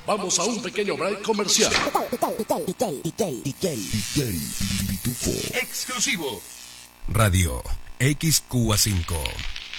Vamos a un pequeño break comercial. Exclusivo. Radio XQA5.